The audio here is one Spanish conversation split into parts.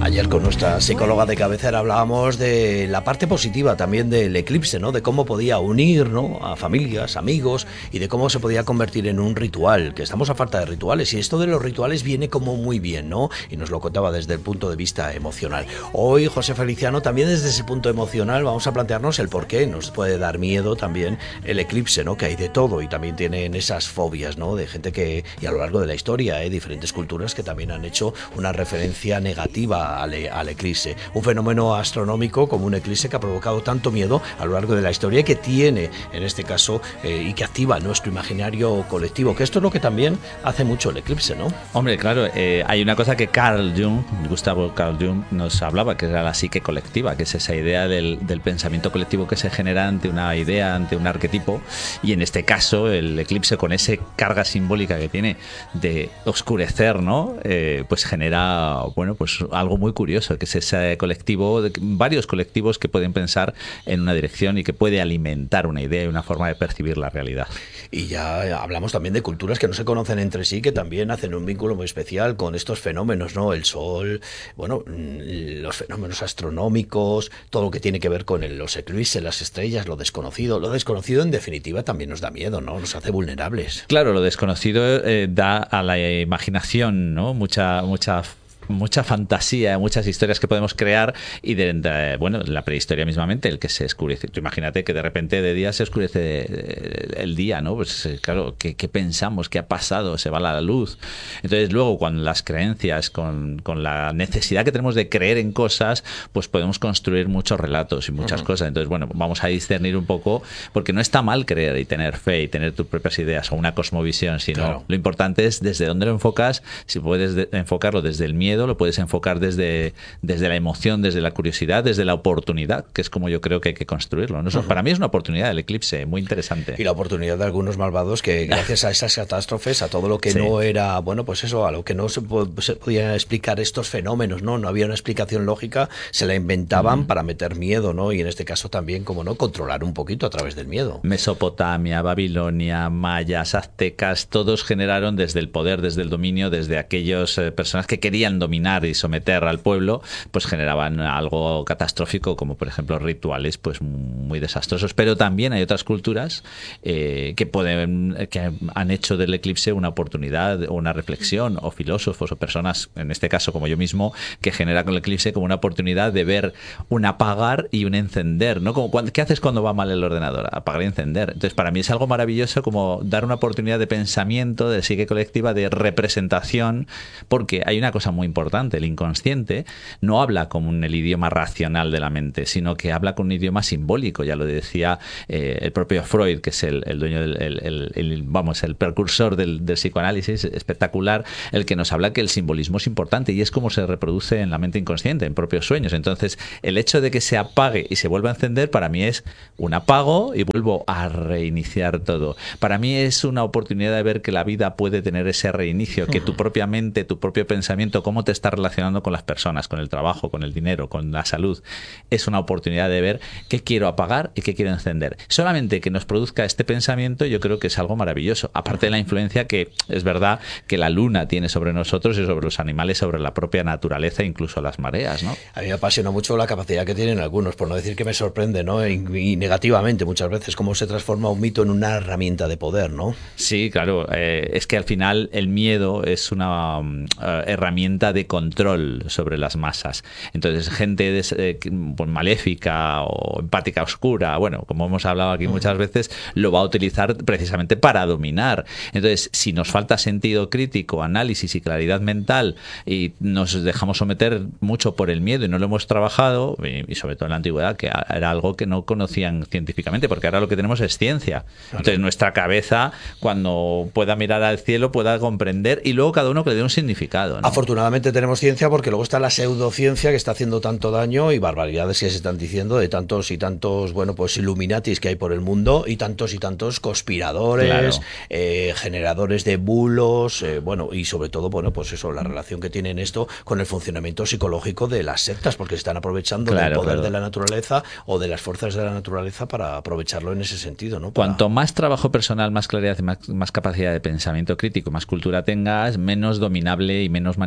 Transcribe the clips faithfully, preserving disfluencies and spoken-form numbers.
Ayer con nuestra psicóloga de cabecera hablábamos de la parte positiva también del eclipse, ¿no? De cómo podía unir, ¿no?, a familias, amigos, y de cómo se podía convertir en un ritual, que estamos a falta de rituales, y esto de los rituales viene como muy bien, ¿no? Y nos lo contaba desde el punto de vista emocional. Hoy, José Feliciano, también desde ese punto emocional vamos a plantearnos el por qué nos puede dar miedo también el eclipse, ¿no? Que hay de todo, y también tienen esas fobias, ¿no? De gente que, y a lo largo de la historia, ¿eh?, diferentes culturas que también han hecho una referencia negativa Al, al eclipse, un fenómeno astronómico como un eclipse que ha provocado tanto miedo a lo largo de la historia y que tiene, en este caso, eh, y que activa nuestro imaginario colectivo, que esto es lo que también hace mucho el eclipse, ¿no? Hombre, claro, eh, hay una cosa que Carl Jung, Gustavo Carl Jung, nos hablaba, que era la psique colectiva, que es esa idea del, del pensamiento colectivo que se genera ante una idea, ante un arquetipo, y en este caso el eclipse, con esa carga simbólica que tiene de oscurecer, ¿no? Eh, pues genera, bueno, pues algo muy curioso, que es ese colectivo, de varios colectivos que pueden pensar en una dirección y que puede alimentar una idea y una forma de percibir la realidad. Y ya hablamos también de culturas que no se conocen entre sí, que también hacen un vínculo muy especial con estos fenómenos, ¿no? El sol, bueno, los fenómenos astronómicos, todo lo que tiene que ver con el, los eclipses, las estrellas, lo desconocido. Lo desconocido, en definitiva, también nos da miedo, ¿no? Nos hace vulnerables. Claro, lo desconocido eh, da a la imaginación, ¿no? Mucha, mucha mucha fantasía, muchas historias que podemos crear, y de, de, bueno, la prehistoria mismamente, el que se oscurece. Tú imagínate que de repente de día se oscurece el día, ¿no? Pues claro, ¿qué, qué pensamos? ¿Qué ha pasado? Se va la luz. Entonces luego, con las creencias, con, con la necesidad que tenemos de creer en cosas, pues podemos construir muchos relatos y muchas uh-huh. cosas. Entonces, bueno, vamos a discernir un poco, porque no está mal creer y tener fe y tener tus propias ideas o una cosmovisión, sino claro, lo importante es desde dónde lo enfocas. Si puedes de, enfocarlo desde el miedo, lo puedes enfocar desde, desde la emoción, desde la curiosidad, desde la oportunidad, que es como yo creo que hay que construirlo, ¿no? Eso, uh-huh. Para mí es una oportunidad el eclipse, muy interesante. Y la oportunidad de algunos malvados que, gracias a esas catástrofes, a todo lo que sí. no era, bueno, pues eso, a lo que no se, se podían explicar estos fenómenos, ¿no? No había una explicación lógica, se la inventaban uh-huh. para meter miedo, ¿no? Y en este caso también, como no, controlar un poquito a través del miedo. Mesopotamia, Babilonia, mayas, aztecas, todos generaron desde el poder, desde el dominio, desde aquellas eh, personas que querían dominar y someter al pueblo, pues generaban algo catastrófico, como por ejemplo rituales pues muy desastrosos. Pero también hay otras culturas eh, que pueden que han hecho del eclipse una oportunidad o una reflexión, o filósofos o personas, en este caso como yo mismo, que genera con el eclipse como una oportunidad de ver un apagar y un encender, ¿no? Como cuando, ¿qué haces cuando va mal el ordenador? Apagar y encender. Entonces, para mí es algo maravilloso, como dar una oportunidad de pensamiento, de psique colectiva, de representación, porque hay una cosa muy importante: el inconsciente no habla con el idioma racional de la mente, sino que habla con un idioma simbólico. Ya lo decía eh, el propio Freud, que es el, el dueño del el, el, el, vamos, el precursor del, del psicoanálisis, espectacular, el que nos habla que el simbolismo es importante y es como se reproduce en la mente inconsciente, en propios sueños. Entonces, el hecho de que se apague y se vuelva a encender, para mí es un apago y vuelvo a reiniciar todo. Para mí es una oportunidad de ver que la vida puede tener ese reinicio, que tu propia mente, tu propio pensamiento, cómo te está relacionando con las personas, con el trabajo, con el dinero, con la salud, es una oportunidad de ver qué quiero apagar y qué quiero encender. Solamente que nos produzca este pensamiento, yo creo que es algo maravilloso. Aparte de la influencia que es verdad que la luna tiene sobre nosotros y sobre los animales, sobre la propia naturaleza, incluso las mareas, ¿no? A mí me apasiona mucho la capacidad que tienen algunos, por no decir que me sorprende, ¿no? Y, y negativamente muchas veces, cómo se transforma un mito en una herramienta de poder, ¿no? Sí, claro. Eh, es que al final el miedo es una uh, herramienta de control sobre las masas. Entonces, gente de, eh, pues, maléfica o empática oscura, bueno, como hemos hablado aquí muchas veces, lo va a utilizar precisamente para dominar. Entonces, si nos falta sentido crítico, análisis y claridad mental, y nos dejamos someter mucho por el miedo y no lo hemos trabajado, y, y sobre todo en la antigüedad, que era algo que no conocían científicamente, porque ahora lo que tenemos es ciencia. Entonces, nuestra cabeza, cuando pueda mirar al cielo, pueda comprender, y luego cada uno que le dé un significado, ¿no? Afortunadamente tenemos ciencia, porque luego está la pseudociencia, que está haciendo tanto daño, y barbaridades que se están diciendo de tantos y tantos, bueno, pues Illuminatis que hay por el mundo, y tantos y tantos conspiradores, claro. eh, generadores de bulos, eh, bueno, y sobre todo, bueno, pues eso, la relación que tienen esto con el funcionamiento psicológico de las sectas, porque se están aprovechando claro, del poder claro. de la naturaleza o de las fuerzas de la naturaleza para aprovecharlo en ese sentido, ¿no? Para... Cuanto más trabajo personal, más claridad y más, más capacidad de pensamiento crítico, más cultura tengas, menos dominable y menos manipulable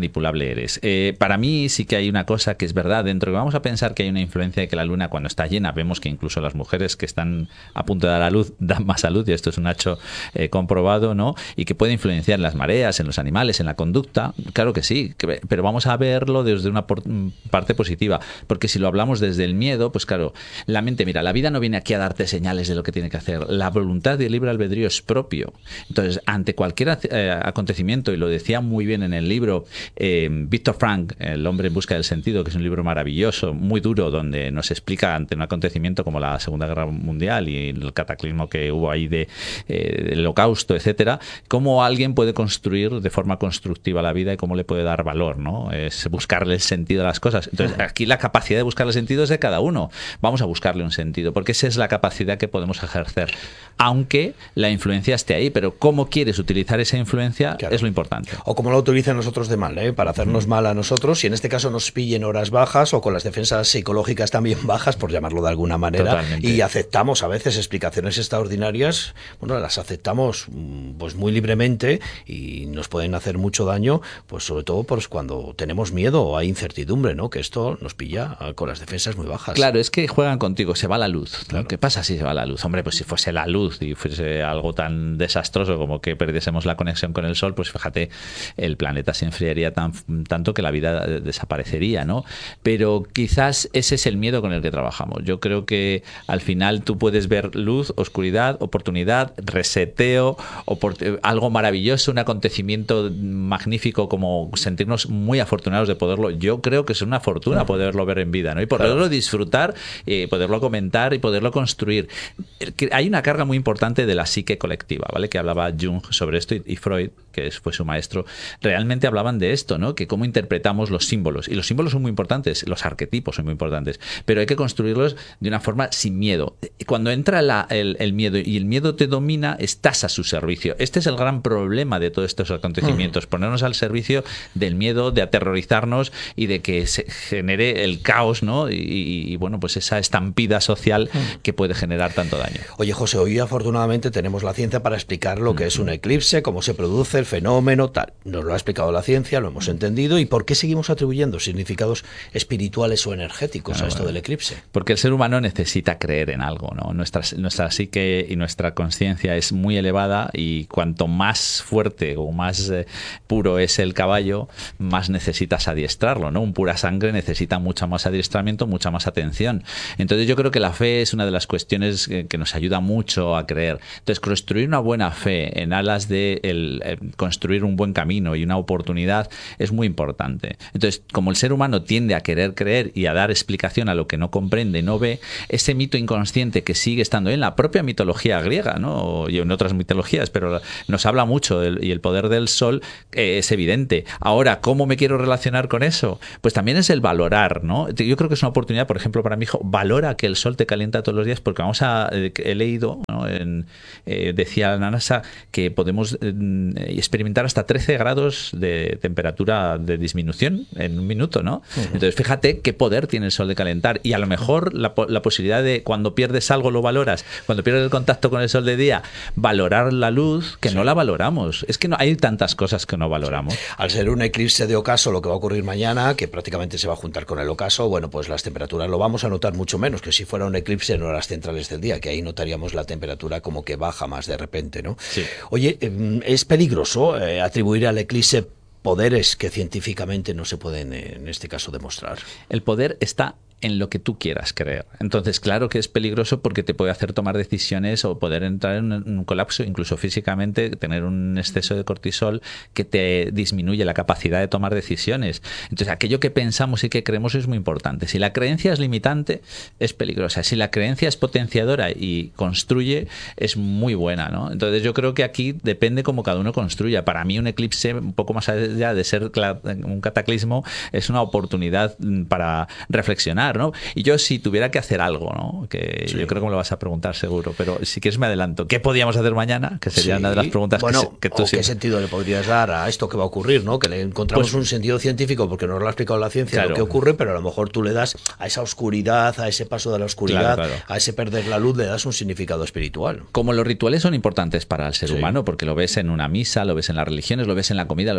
eres. Eh, para mí sí que hay una cosa que es verdad, dentro que vamos a pensar que hay una influencia de que la luna cuando está llena, vemos que incluso las mujeres que están a punto de dar a luz dan más a luz, y esto es un hecho eh, comprobado, ¿no? Y que puede influenciar en las mareas, en los animales, en la conducta, claro que sí, que, pero vamos a verlo desde una por, parte positiva, porque si lo hablamos desde el miedo, pues claro, la mente, mira, la vida no viene aquí a darte señales de lo que tiene que hacer, la voluntad y el libre albedrío es propio. Entonces, ante cualquier eh, acontecimiento, y lo decía muy bien en el libro eh, Víctor Frank, El hombre en busca del sentido, que es un libro maravilloso, muy duro, donde nos explica ante un acontecimiento como la Segunda Guerra Mundial y el cataclismo que hubo ahí de, eh, del Holocausto, etcétera, cómo alguien puede construir de forma constructiva la vida y cómo le puede dar valor, ¿no? Es buscarle el sentido a las cosas. Entonces, aquí la capacidad de buscarle sentido es de cada uno. Vamos a buscarle un sentido, porque esa es la capacidad que podemos ejercer, aunque la influencia esté ahí, pero cómo quieres utilizar esa influencia, claro, es lo importante. O cómo lo utilizan los otros de mal, ¿eh? Para hacernos mm. mal a nosotros, y en este caso nos pillen horas bajas o con las defensas psicológicas también bajas, por llamarlo de alguna manera. Totalmente. Y aceptamos a veces explicaciones extraordinarias, bueno, las aceptamos pues muy libremente y nos pueden hacer mucho daño, pues sobre todo pues cuando tenemos miedo o hay incertidumbre, ¿no? Que esto nos pilla con las defensas muy bajas. Claro, es que juegan contigo, se va la luz, ¿no? Claro. ¿Qué pasa si se va la luz? Hombre, pues si fuese la luz y fuese algo tan desastroso como que perdiésemos la conexión con el sol, pues fíjate, el planeta se enfriaría tan, tanto que la vida desaparecería, ¿no? Pero quizás ese es el miedo con el que trabajamos. Yo creo que al final tú puedes ver luz, oscuridad, oportunidad, reseteo, opor- algo maravilloso, un acontecimiento magnífico, como sentirnos muy afortunados de poderlo. Yo creo que es una fortuna poderlo ver en vida, ¿no? Y poderlo claro. disfrutar, eh, poderlo comentar y poderlo construir. Hay una carga muy importante de la psique colectiva, ¿vale? Que hablaba Jung sobre esto, y, y Freud, que fue su maestro, realmente hablaban de esto, ¿no? Que cómo interpretamos los símbolos. Y los símbolos son muy importantes, los arquetipos son muy importantes, pero hay que construirlos de una forma sin miedo. Cuando entra la, el, el miedo y el miedo te domina, estás a su servicio. Este es el gran problema de todos estos acontecimientos, ponernos al servicio del miedo, de aterrorizarnos y de que se genere el caos, ¿no? Y, y, y bueno, pues esa estampida social que puede generar tanto daño. Oye, José, hoy afortunadamente tenemos la ciencia para explicar lo que es un eclipse, cómo se produce, el fenómeno, tal. Nos lo ha explicado la ciencia, lo hemos entendido, y por qué seguimos atribuyendo significados espirituales o energéticos bueno, a esto bueno. del eclipse. Porque el ser humano necesita creer en algo, ¿no? Nuestra, nuestra psique y nuestra conciencia es muy elevada, y cuanto más fuerte o más eh, puro es el caballo, más necesitas adiestrarlo, ¿no? Un pura sangre necesita mucho más adiestramiento, mucha más atención. Entonces yo creo que la fe es una de las cuestiones que, que nos ayuda mucho a creer. Entonces construir una buena fe en alas de el, el construir un buen camino y una oportunidad es muy importante. Entonces, como el ser humano tiende a querer creer y a dar explicación a lo que no comprende, no ve, ese mito inconsciente que sigue estando en la propia mitología griega, ¿no? Y en otras mitologías, pero nos habla mucho del, y el poder del sol eh, es evidente. Ahora, ¿cómo me quiero relacionar con eso? Pues también es el valorar, ¿no? Yo creo que es una oportunidad, por ejemplo, para mi hijo, valora que el sol te calienta todos los días, porque vamos a, eh, he leído, ¿no? en, eh, decía la NASA que podemos eh, experimentar hasta trece grados de temperatura de disminución en un minuto, ¿no? Uh-huh. Entonces, fíjate qué poder tiene el sol de calentar, y a lo mejor la, la posibilidad de cuando pierdes algo lo valoras, cuando pierdes el contacto con el sol de día, valorar la luz, que sí. no la valoramos. Es que no hay tantas cosas que no valoramos. Sí. Al ser un eclipse de ocaso, lo que va a ocurrir mañana, que prácticamente se va a juntar con el ocaso, bueno, pues las temperaturas lo vamos a notar mucho menos que si fuera un eclipse en horas centrales del día, que ahí notaríamos la temperatura como que baja más de repente, ¿no? Sí. Oye, ¿es peligroso eh, atribuir al eclipse poderes que científicamente no se pueden, en este caso, demostrar? El poder está en lo que tú quieras creer. Entonces, claro que es peligroso porque te puede hacer tomar decisiones o poder entrar en un colapso, incluso físicamente, tener un exceso de cortisol que te disminuye la capacidad de tomar decisiones. Entonces, aquello que pensamos y que creemos es muy importante. Si la creencia es limitante, es peligrosa. Si la creencia es potenciadora y construye, es muy buena, ¿no? Entonces, yo creo que aquí depende cómo cada uno construya. Para mí, un eclipse, un poco más allá de ser un cataclismo, es una oportunidad para reflexionar, ¿no? Y yo, si tuviera que hacer algo, ¿no? Que sí. yo creo que me lo vas a preguntar seguro, pero si quieres me adelanto. ¿Qué podíamos hacer mañana? Que sería sí. una de las preguntas bueno, que, se, que tú o ¿qué sentido le podrías dar a esto que va a ocurrir, ¿no? Que le encontramos pues, un sentido científico porque nos lo ha explicado la ciencia, claro. lo que ocurre, pero a lo mejor tú le das a esa oscuridad, a ese paso de la oscuridad, claro, claro. a ese perder la luz, le das un significado espiritual. Como los rituales son importantes para el ser sí. humano, porque lo ves en una misa, lo ves en las religiones, lo ves en la comida, lo ves en Nochebuena,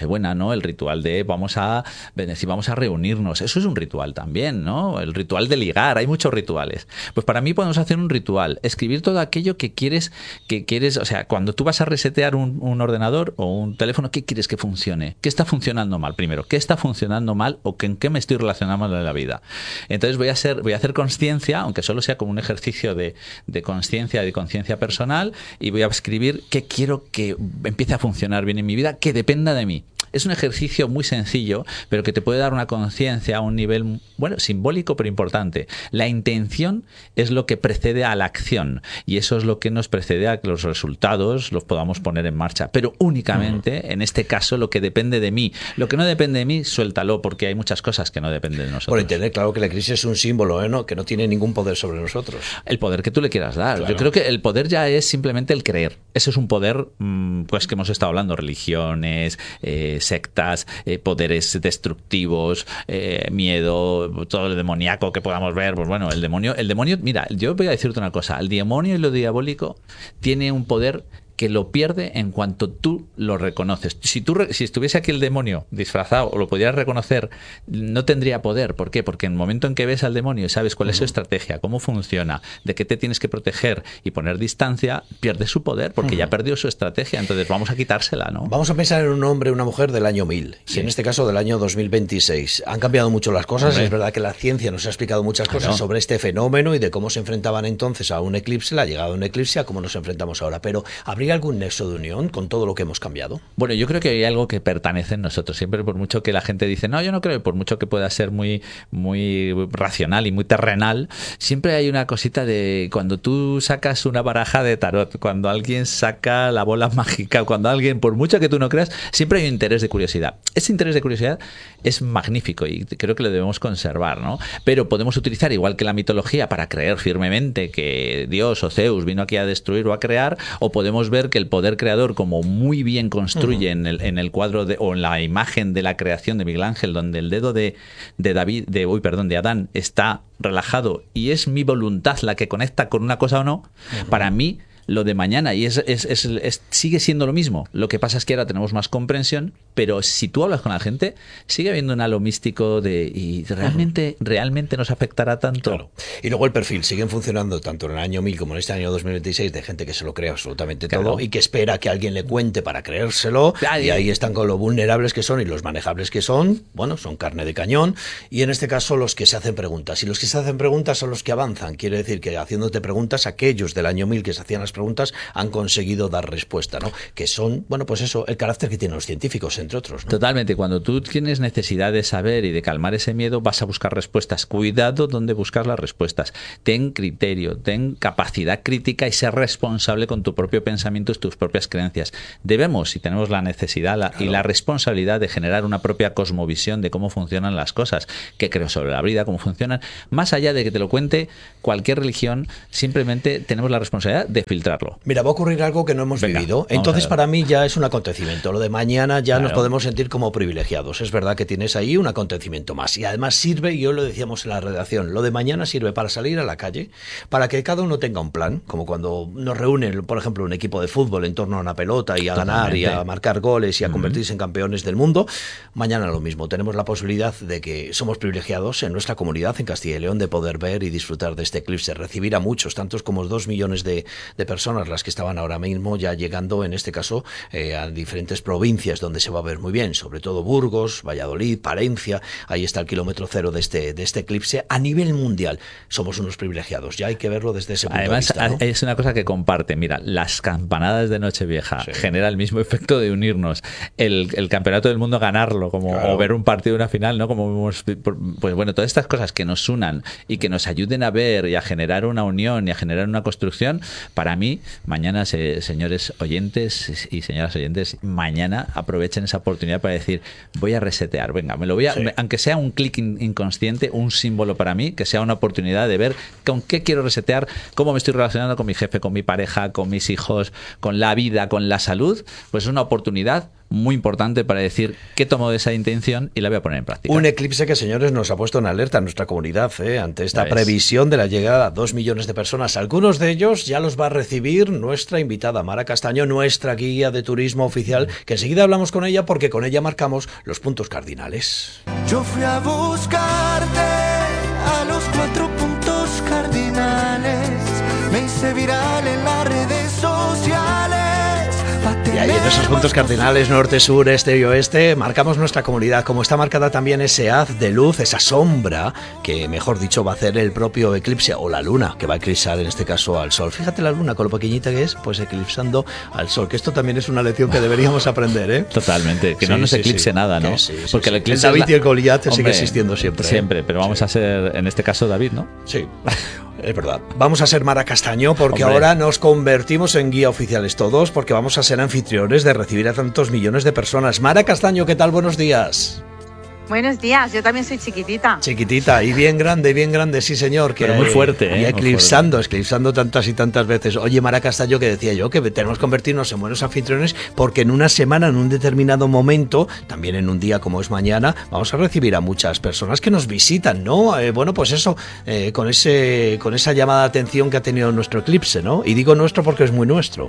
Nochebuena, ¿no? El ritual de vamos a, si vamos a reunirnos. Eso es un ritual también, ¿no? El ritual de ligar. Hay muchos rituales. Pues para mí podemos hacer un ritual. Escribir todo aquello que quieres, que quieres, o sea, cuando tú vas a resetear un, un ordenador o un teléfono, ¿qué quieres que funcione? ¿Qué está funcionando mal? Primero, ¿qué está funcionando mal o en qué me estoy relacionando mal en la vida? Entonces voy a ser, voy a hacer conciencia, aunque solo sea como un ejercicio de, de conciencia, de conciencia personal, y voy a escribir qué quiero que empiece a funcionar bien en mi vida, que dependa de mí. Es un ejercicio muy sencillo, pero que te puede dar una conciencia a un nivel, bueno, simbólico, pero importante. La intención es lo que precede a la acción, y eso es lo que nos precede a que los resultados los podamos poner en marcha. Pero únicamente, en este caso, lo que depende de mí. Lo que no depende de mí, suéltalo, porque hay muchas cosas que no dependen de nosotros. Por entender, claro, que la crisis es un símbolo, ¿eh? ¿No? Que no tiene ningún poder sobre nosotros. El poder que tú le quieras dar. Claro. Yo creo que el poder ya es simplemente el creer. Ese es un poder, pues, que hemos estado hablando, religiones, eh, sectas, eh, poderes destructivos, eh, miedo, todo el demoníaco que podamos ver. Pues bueno, el demonio, el demonio, mira, yo voy a decirte una cosa, el demonio y lo diabólico tiene un poder que lo pierde en cuanto tú lo reconoces. Si tú si estuviese aquí el demonio disfrazado o lo pudieras reconocer, no tendría poder. ¿Por qué? Porque en el momento en que ves al demonio y sabes cuál es su estrategia, cómo funciona, de qué te tienes que proteger y poner distancia, pierde su poder porque uh-huh. ya perdió su estrategia. Entonces vamos a quitársela, ¿no? Vamos a pensar en un hombre, una mujer del año mil, sí. y en este caso del año dos mil veintiséis. Han cambiado mucho las cosas. Hombre. Es verdad que la ciencia nos ha explicado muchas cosas claro. sobre este fenómeno y de cómo se enfrentaban entonces a un eclipse, la llegada de un eclipse, a cómo nos enfrentamos ahora. Pero ¿habría algún nexo de unión con todo lo que hemos cambiado? Bueno, yo creo que hay algo que pertenece en nosotros. Siempre, por mucho que la gente dice, no, yo no creo, por mucho que pueda ser muy, muy racional y muy terrenal, siempre hay una cosita de cuando tú sacas una baraja de tarot, cuando alguien saca la bola mágica, cuando alguien, por mucho que tú no creas, siempre hay un interés de curiosidad. Ese interés de curiosidad es magnífico y creo que lo debemos conservar, ¿no? Pero podemos utilizar, igual que la mitología, para creer firmemente que Dios o Zeus vino aquí a destruir o a crear, o podemos ver que el poder creador, como muy bien construye uh-huh. en, el, en el cuadro de, o en la imagen de la creación de Miguel Ángel, donde el dedo de, de David, de, uy, perdón, de Adán está relajado y es mi voluntad la que conecta con una cosa o no, uh-huh. para mí lo de mañana y es, es, es, es, sigue siendo lo mismo. Lo que pasa es que ahora tenemos más comprensión, pero si tú hablas con la gente, sigue habiendo un halo místico de y realmente, uh-huh. realmente nos afectará tanto. Claro. Y luego el perfil, siguen funcionando tanto en el año mil como en este año dos mil veintiséis de gente que se lo cree absolutamente claro. todo y que espera que alguien le cuente para creérselo. Ay, y ahí están con lo vulnerables que son y los manejables que son. Bueno, son carne de cañón. Y en este caso los que se hacen preguntas. Y los que se hacen preguntas son los que avanzan. Quiere decir que haciéndote preguntas, aquellos del año mil que se hacían las preguntas han conseguido dar respuesta, ¿no? Que son, bueno, pues eso, el carácter que tienen los científicos, entre otros, ¿no? Totalmente. Cuando tú tienes necesidad de saber y de calmar ese miedo, vas a buscar respuestas. Cuidado donde buscas las respuestas. Ten criterio, ten capacidad crítica y ser responsable con tu propio pensamiento y tus propias creencias. Debemos, si tenemos la necesidad la, claro. y la responsabilidad de generar una propia cosmovisión de cómo funcionan las cosas, qué creo sobre la vida, cómo funcionan, más allá de que te lo cuente cualquier religión, simplemente tenemos la responsabilidad de filtrarlo. Mira, va a ocurrir algo que no hemos Venga, vivido. Entonces, para mí ya es un acontecimiento. Lo de mañana ya claro. nos podemos sentir como privilegiados. Es verdad que tienes ahí un acontecimiento más. Y además sirve, y hoy lo decíamos en la redacción, lo de mañana sirve para salir a la calle, para que cada uno tenga un plan, como cuando nos reúnen, por ejemplo, un equipo de fútbol en torno a una pelota y a Totalmente. ganar y a marcar goles y a uh-huh. convertirse en campeones del mundo. Mañana lo mismo. Tenemos la posibilidad de que somos privilegiados en nuestra comunidad, en Castilla y León, de poder ver y disfrutar de este eclipse, recibir a muchos, tantos como dos millones de, de personas las que estaban ahora mismo ya llegando, en este caso, eh, a diferentes provincias donde se va a ver muy bien, sobre todo Burgos, Valladolid, Palencia. Ahí está el kilómetro cero de este, de este eclipse. A nivel mundial somos unos privilegiados, ya hay que verlo desde ese punto Además, de vista, ¿no? Es una cosa que comparte. Mira, las campanadas de Nochevieja sí. genera el mismo efecto de unirnos. El, el campeonato del mundo ganarlo, como claro. o ver un partido, una final, ¿no? Como pues bueno, todas estas cosas que nos unan y que nos ayuden a ver y a generar una unión y a generar una construcción, para mí, mañana, se, señores oyentes y señoras oyentes, mañana aprovechen esa oportunidad para decir, voy a resetear, venga, me lo voy a, sí. me, aunque sea un clic in, inconsciente, un símbolo para mí, que sea una oportunidad de ver con qué quiero resetear, cómo me estoy relacionando con mi jefe, con mi pareja, con mis hijos, con la vida, con la salud, pues es una oportunidad muy importante para decir qué tomo de esa intención y la voy a poner en práctica. Un eclipse que, señores, nos ha puesto en alerta a nuestra comunidad ¿eh? ante esta previsión de la llegada a dos millones de personas. Algunos de ellos ya los va a recibir nuestra invitada Mara Castaño, nuestra guía de turismo oficial, que enseguida hablamos con ella porque con ella marcamos los puntos cardinales. Yo fui a buscarte a los cuatro puntos cardinales, me hice viral en las redes sociales. Y ahí en esos puntos cardinales, norte, sur, este y oeste, marcamos nuestra comunidad, como está marcada también ese haz de luz, esa sombra, que mejor dicho va a hacer el propio eclipse, o la luna, que va a eclipsar en este caso al sol. Fíjate la luna, con lo pequeñita que es, pues eclipsando al sol, que esto también es una lección que deberíamos aprender, ¿eh? Totalmente, que sí, no nos eclipse sí, nada, ¿no? Sí, sí, Porque sí, el eclipse el David la... y el Goliat Hombre, sigue existiendo siempre. Siempre, ¿eh? pero vamos sí. a ser, en este caso, David, ¿no? Sí. Es verdad. Vamos a ser Mara Castaño porque Hombre. ahora nos convertimos en guía oficiales todos, porque vamos a ser anfitriones de recibir a tantos millones de personas. Mara Castaño, ¿qué tal? Buenos días. Buenos días, yo también soy chiquitita. Chiquitita y bien grande, bien grande, sí señor. Que Pero muy fuerte, ¿eh? Y eclipsando, eclipsando tantas y tantas veces. Oye, Mara Castaño, que decía yo que tenemos que convertirnos en buenos anfitriones porque en una semana, en un determinado momento, también en un día como es mañana, vamos a recibir a muchas personas que nos visitan, ¿no? Eh, bueno, pues eso, eh, con ese, con esa llamada de atención que ha tenido nuestro eclipse, ¿no? Y digo nuestro porque es muy nuestro.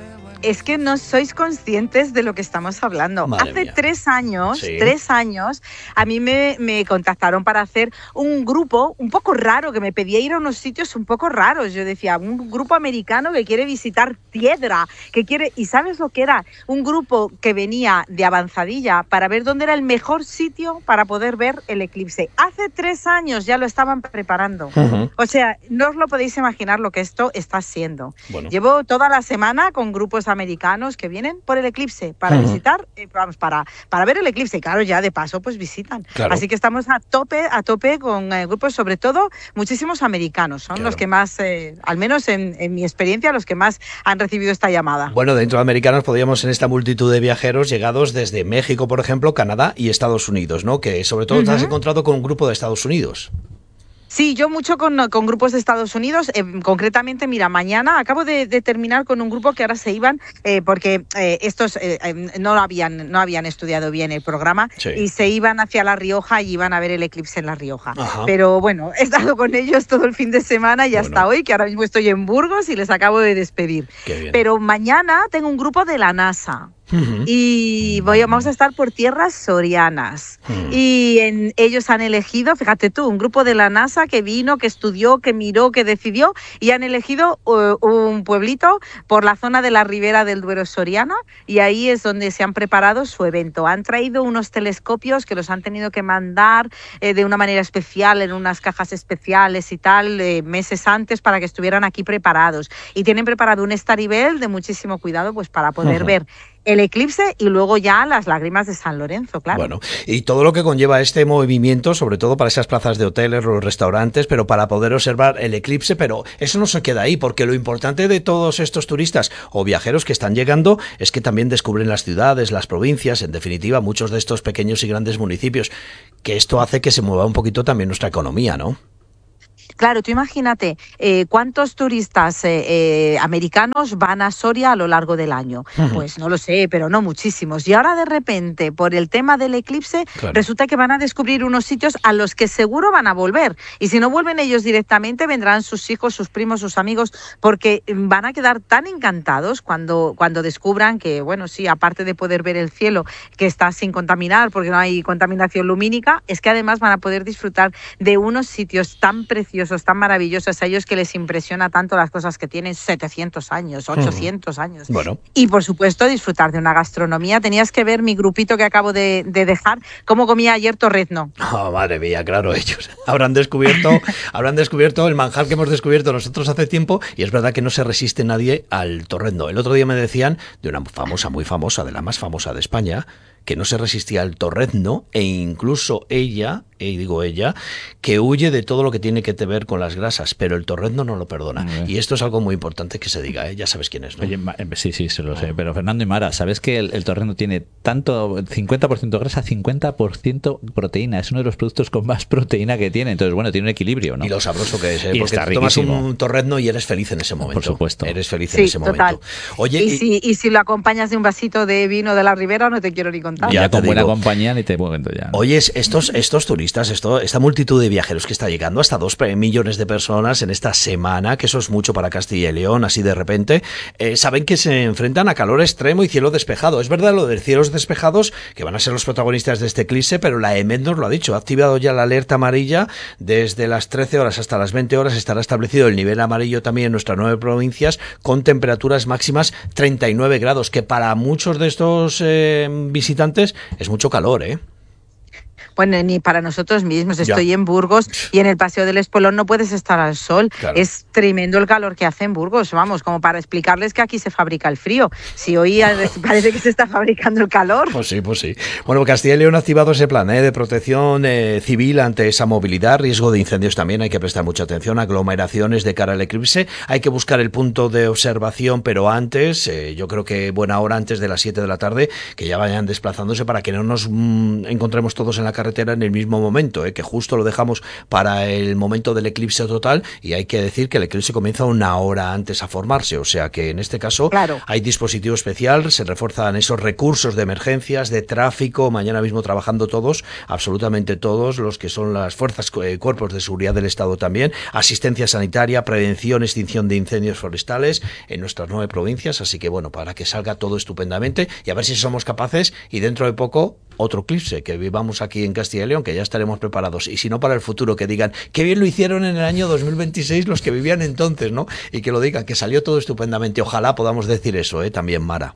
Es que no sois conscientes de lo que estamos hablando. Madre Hace mía. tres años, Sí. tres años, a mí me, me contactaron para hacer un grupo un poco raro, que me pedía ir a unos sitios un poco raros. Yo decía, un grupo americano que quiere visitar Piedra, que quiere... ¿Y sabes lo que era? Un grupo que venía de avanzadilla para ver dónde era el mejor sitio para poder ver el eclipse. Hace tres años ya lo estaban preparando. Uh-huh. O sea, no os lo podéis imaginar lo que esto está siendo. Bueno. Llevo toda la semana con grupos americanos que vienen por el eclipse para Uh-huh. visitar, eh, vamos, para, para ver el eclipse. Y claro, ya de paso pues visitan. Claro. Así que estamos a tope, a tope con eh, grupos, sobre todo muchísimos americanos. Son Claro. los que más, eh, al menos en, en mi experiencia, los que más han recibido esta llamada. Bueno, dentro de americanos podríamos en esta multitud de viajeros llegados desde México, por ejemplo, Canadá y Estados Unidos, ¿no? Que sobre todo Uh-huh. te has encontrado con un grupo de Estados Unidos. Sí, yo mucho con, con grupos de Estados Unidos, eh, concretamente, mira, mañana acabo de, de terminar con un grupo que ahora se iban, eh, porque eh, estos eh, eh, no, lo habían, no habían estudiado bien el programa, Sí. y se iban hacia La Rioja y iban a ver el eclipse en La Rioja. Ajá. Pero bueno, he estado con ellos todo el fin de semana y Bueno. hasta hoy, que ahora mismo estoy en Burgos y les acabo de despedir. Qué bien. Pero mañana tengo un grupo de la NASA. Uh-huh. Y voy, vamos a estar por tierras sorianas. Hmm. Y en, ellos han elegido, fíjate tú, un grupo de la NASA que vino, que estudió, que miró, que decidió, y han elegido uh, un pueblito por la zona de la ribera del Duero Soriana, y ahí es donde se han preparado su evento. Han traído unos telescopios que los han tenido que mandar eh, de una manera especial, en unas cajas especiales y tal, eh, meses antes, para que estuvieran aquí preparados. Y tienen preparado un estaribel de muchísimo cuidado, pues para poder Ujú. ver el eclipse y luego ya las lágrimas de San Lorenzo, claro. Bueno, y todo lo que conlleva este movimiento, sobre todo para esas plazas de hoteles, los restaurantes, pero para poder observar el eclipse, pero eso no se queda ahí, porque lo importante de todos estos turistas o viajeros que están llegando es que también descubren las ciudades, las provincias, en definitiva, muchos de estos pequeños y grandes municipios, que esto hace que se mueva un poquito también nuestra economía, ¿no? Claro, tú imagínate eh, cuántos turistas eh, eh, americanos van a Soria a lo largo del año. Ujú. Pues no lo sé, pero no muchísimos. Y ahora de repente, por el tema del eclipse, Claro. resulta que van a descubrir unos sitios a los que seguro van a volver. Y si no vuelven ellos directamente, vendrán sus hijos, sus primos, sus amigos, porque van a quedar tan encantados cuando, cuando descubran que, bueno, sí, aparte de poder ver el cielo, que está sin contaminar, porque no hay contaminación lumínica, es que además van a poder disfrutar de unos sitios tan preciosos, tan maravillosos, a ellos que les impresiona tanto las cosas que tienen setecientos años, ochocientos años. Bueno. Y por supuesto disfrutar de una gastronomía. Tenías que ver mi grupito que acabo de, de dejar, cómo comía ayer torrezno. Oh, madre mía, claro, ellos habrán descubierto, habrán descubierto el manjar que hemos descubierto nosotros hace tiempo, y es verdad que no se resiste nadie al torrezno. El otro día me decían de una famosa, muy famosa, de la más famosa de España, que no se resistía al torrezno, e incluso ella, y digo ella, que huye de todo lo que tiene que ver con las grasas, pero el torrezno no lo perdona. Y esto es algo muy importante que se diga, ¿eh? Ya sabes quién es, ¿no? Oye, sí, sí, se lo sé. Pero Fernando y Mara, ¿sabes que el, el torrezno tiene tanto cincuenta por ciento grasa, cincuenta por ciento proteína? Es uno de los productos con más proteína que tiene. Entonces, bueno, tiene un equilibrio, ¿no? Y lo sabroso que es, ¿eh? Y Porque está tomas riquísimo. un torrezno y eres feliz en ese momento. Por supuesto. Eres feliz Sí, en ese total. momento. Oye, y, y, si, y si lo acompañas de un vasito de vino de la Ribera, no te quiero ni contar. Ya, Ya te con buena digo. compañía ni te cuento ya, ¿no? Oye, estos, estos turistas, esto, esta multitud de viajeros que está llegando, hasta dos millones de personas en esta semana, que eso es mucho para Castilla y León, así de repente, eh, saben que se enfrentan a calor extremo y cielo despejado. Es verdad lo de cielos despejados, que van a ser los protagonistas de este eclipse, pero la EMET nos lo ha dicho, ha activado ya la alerta amarilla. Desde las trece horas hasta las veinte horas estará establecido el nivel amarillo también en nuestras nueve provincias, con temperaturas máximas treinta y nueve grados, que para muchos de estos eh, visitantes es mucho calor, ¿eh? Bueno, ni para nosotros mismos. Ya. Estoy en Burgos y en el Paseo del Espolón no puedes estar al sol. Claro. Es tremendo el calor que hace en Burgos, vamos, como para explicarles que aquí se fabrica el frío. Si hoy parece que se está fabricando el calor. Pues sí, pues sí. Bueno, Castilla y León ha activado ese plan ¿eh? de protección eh, civil ante esa movilidad, riesgo de incendios también, hay que prestar mucha atención, aglomeraciones de cara al eclipse, hay que buscar el punto de observación, pero antes, eh, yo creo que buena hora antes de las siete de la tarde, que ya vayan desplazándose para que no nos mmm, encontremos todos en la carretera en el mismo momento, ¿eh? que justo lo dejamos para el momento del eclipse total, y hay que decir que el eclipse comienza una hora antes a formarse, o sea que en este caso claro. hay dispositivo especial, se refuerzan esos recursos de emergencias, de tráfico, mañana mismo trabajando todos, absolutamente todos, los que son las fuerzas, eh, cuerpos de seguridad del Estado también, asistencia sanitaria, prevención, extinción de incendios forestales en nuestras nueve provincias, así que bueno, para que salga todo estupendamente y a ver si somos capaces, y dentro de poco otro eclipse, que vivamos aquí en Castilla y León, que ya estaremos preparados, y si no para el futuro, que digan, qué bien lo hicieron en el año dos mil veintiséis los que vivían entonces, ¿no? Y que lo digan, que salió todo estupendamente, ojalá podamos decir eso, ¿eh? También, Mara.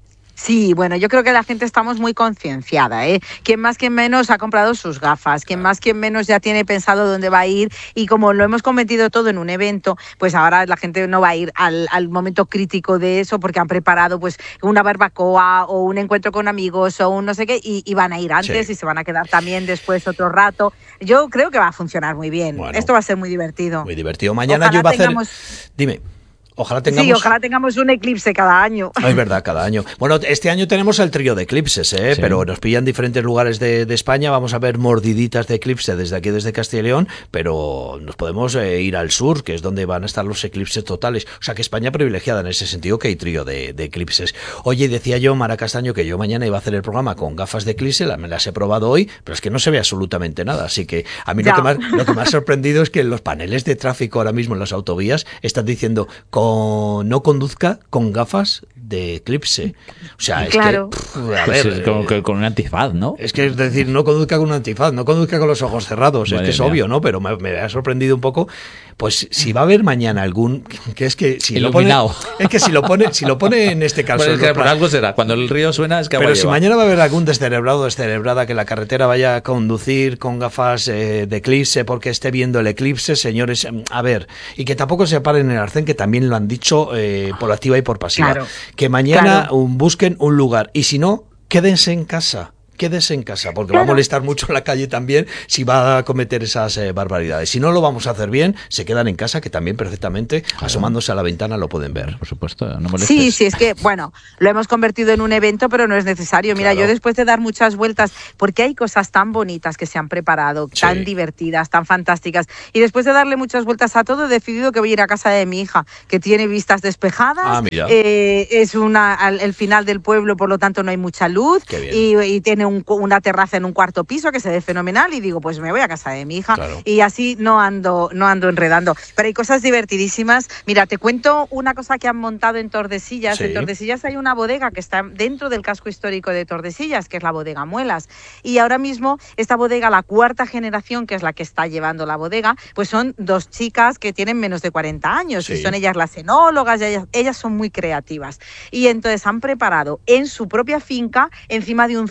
Sí, bueno, yo creo que la gente estamos muy concienciada, ¿eh? Quien más, quien menos ha comprado sus gafas, quien más, quien menos ya tiene pensado dónde va a ir, y como lo hemos cometido todo en un evento, pues ahora la gente no va a ir al, al momento crítico de eso porque han preparado pues una barbacoa o un encuentro con amigos o un no sé qué, y, y van a ir antes Sí. y se van a quedar también después otro rato. Yo creo que va a funcionar muy bien. Bueno, Esto va a ser muy divertido. Muy divertido. Mañana Ojalá yo iba a hacer... tengamos... Dime. Ojalá tengamos... Sí, ojalá tengamos un eclipse cada año. No, es verdad, cada año. Bueno, este año tenemos el trío de eclipses, ¿eh? Sí. Pero nos pillan diferentes lugares de, de España. Vamos a ver mordiditas de eclipse desde aquí, desde Castilla y León, pero nos podemos eh, ir al sur, que es donde van a estar los eclipses totales. O sea que España privilegiada en ese sentido, que hay trío de, de eclipses. Oye, decía yo, Mara Castaño, que yo mañana iba a hacer el programa con gafas de eclipse, la, me las he probado hoy, pero es que no se ve absolutamente nada. Así que a mí lo que, más, lo que me ha sorprendido es que los paneles de tráfico ahora mismo en las autovías están diciendo, con, no conduzca con gafas de eclipse. O sea, es claro. que... Pff, a ver, Pues es con, eh, con un antifaz, ¿no? es que es decir, no conduzca con un antifaz, no conduzca con los ojos cerrados, Madre es que es mía. obvio, ¿no? Pero me, me ha sorprendido un poco. Pues si va a haber mañana algún, que es que si lo pone, Iluminado. es que si lo pone, si lo pone en este caso, Bueno, es los que por pla- algo será. Cuando el río suena es que agua pero si lleva. mañana va a haber algún descerebrado o descerebrada que la carretera vaya a conducir con gafas eh, de eclipse porque esté viendo el eclipse, señores, a ver, y que tampoco se paren en el arcén, que también lo han dicho eh, por activa y por pasiva, Claro. que mañana Claro. un, busquen un lugar, y si no, quédense en casa. Quédese en casa, porque Claro. va a molestar mucho en la calle también si va a cometer esas eh, barbaridades. Si no lo vamos a hacer bien, se quedan en casa, que también perfectamente, asomándose a la ventana, lo pueden ver. Por supuesto, no molestes. Sí, sí, es que, bueno, lo hemos convertido en un evento, pero no es necesario. Mira, Claro. yo después de dar muchas vueltas, porque hay cosas tan bonitas que se han preparado, Sí. tan divertidas, tan fantásticas, y después de darle muchas vueltas a todo, he decidido que voy a ir a casa de mi hija, que tiene vistas despejadas, Ah, mira. eh, es una, al, el final del pueblo, por lo tanto no hay mucha luz, Qué bien. y, y tiene un, una terraza en un cuarto piso que se ve fenomenal, y digo, pues me voy a casa de mi hija, Claro. y así no ando, no ando enredando. Pero hay cosas divertidísimas. Mira, te cuento una cosa que han montado en Tordesillas. Sí. En Tordesillas hay una bodega que está dentro del casco histórico de Tordesillas, que es la bodega Muelas. Y ahora mismo esta bodega, la cuarta generación, que es la que está llevando la bodega, pues son dos chicas que tienen menos de cuarenta años, Sí. y son ellas las enólogas, y ellas, ellas son muy creativas. Y entonces han preparado en su propia finca, encima de un cerro,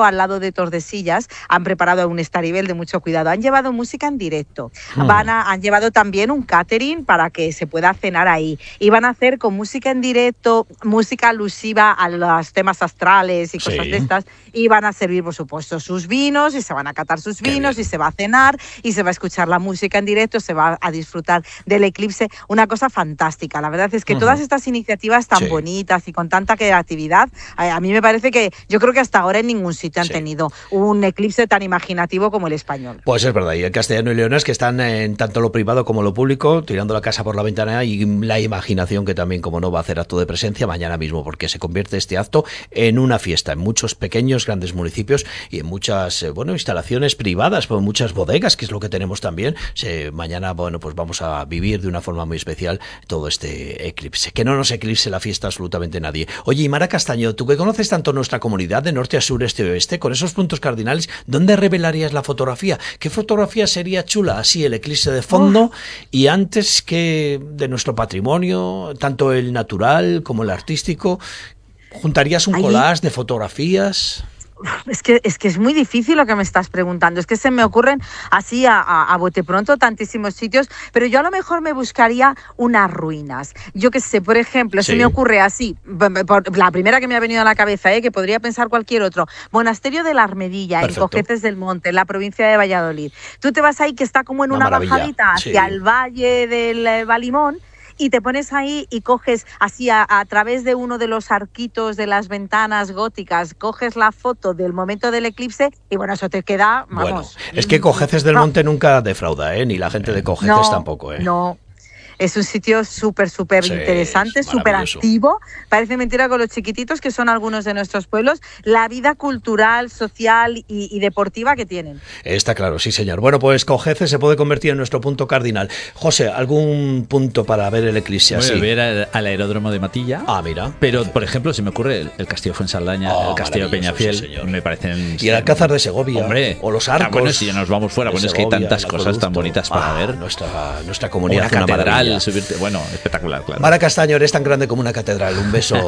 ejemplo, al lado de Tordesillas, han preparado un estaribel de mucho cuidado. Han llevado música en directo. Hmm. Van a, han llevado también un catering para que se pueda cenar ahí. Y van a hacer con música en directo, música alusiva a los temas astrales y cosas sí. de estas. Y van a servir, por supuesto, sus vinos y se van a catar sus vinos y se va a cenar y se va a escuchar la música en directo, se va a disfrutar del eclipse. Una cosa fantástica. La verdad es que uh-huh. todas estas iniciativas tan sí. bonitas y con tanta creatividad, a, a mí me parece que yo creo que hasta ahora en ningún sitio han sí. tenido un eclipse tan imaginativo como el español. Pues es verdad. Y el castellano y leonés que están en tanto lo privado como lo público, tirando la casa por la ventana y la imaginación que también, como no, va a hacer acto de presencia mañana mismo, porque se convierte este acto en una fiesta en muchos pequeños grandes municipios y en muchas eh, bueno instalaciones privadas, pues muchas bodegas, que es lo que tenemos también. Se, mañana bueno pues vamos a vivir de una forma muy especial todo este eclipse. Que no nos eclipse la fiesta absolutamente nadie. Oye, y Mara Castaño, tú que conoces tanto nuestra comunidad de norte a sur, este y oeste, con esos puntos cardinales, ¿dónde revelarías la fotografía? ¿Qué fotografía sería chula? Así el eclipse de fondo oh. y antes que de nuestro patrimonio, tanto el natural como el artístico, ¿juntarías un collage de fotografías? Es que, es que es muy difícil lo que me estás preguntando, es que se me ocurren así a, a, a bote pronto tantísimos sitios, pero yo a lo mejor me buscaría unas ruinas. Yo qué sé, por ejemplo, sí. se me ocurre así, por, la primera que me ha venido a la cabeza, ¿eh? que podría pensar cualquier otro, Monasterio de la Armedilla, Perfecto. en Cojeces del Monte, en la provincia de Valladolid. Tú te vas ahí, que está como en una, una bajadita hacia sí. el valle del Balimón, y te pones ahí y coges así a, a través de uno de los arquitos de las ventanas góticas, coges la foto del momento del eclipse y bueno, eso te queda, vamos. Bueno, es que Cojeces del Monte nunca defrauda, ¿eh? Ni la gente de Cojeces no, tampoco, ¿eh? No. Es un sitio súper, súper sí, interesante, súper activo. Parece mentira con los chiquititos que son algunos de nuestros pueblos, la vida cultural, social y, y deportiva que tienen. Está claro, sí señor. Bueno, pues Cojeces se puede convertir en nuestro punto cardinal. José, ¿algún punto para ver el eclipse así? Voy a ver al, al aeródromo de Matilla. Ah, mira. Pero, por ejemplo, se me ocurre el, el Castillo Fuensaldaña, oh, el Castillo Peñafiel, sí, me parecen... Y el Alcázar de Segovia. Hombre, o los arcos. Ah, bueno, si ya nos vamos fuera, bueno, Segovia, es que hay tantas cosas tan bonitas para ah, ver. Nuestra, nuestra comunidad. Una catedral, subirte, bueno, espectacular, claro. Mara Castaño, eres tan grande como una catedral. Un beso.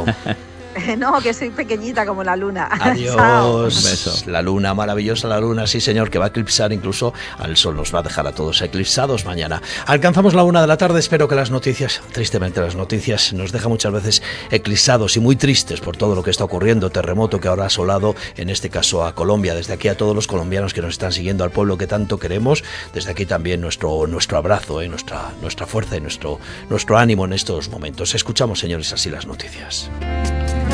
No, que soy pequeñita como la luna. Adiós. Un beso. La luna, maravillosa la luna, sí señor, que va a eclipsar incluso al sol. Nos va a dejar a todos eclipsados mañana. Alcanzamos la una de la tarde. Espero que las noticias, tristemente las noticias, nos dejan muchas veces eclipsados y muy tristes por todo lo que está ocurriendo. Terremoto que ahora ha asolado, en este caso a Colombia. Desde aquí a todos los colombianos que nos están siguiendo, al pueblo que tanto queremos. Desde aquí también nuestro, nuestro abrazo, eh, nuestra, nuestra fuerza y nuestro, nuestro ánimo en estos momentos. Escuchamos, señores, así las noticias.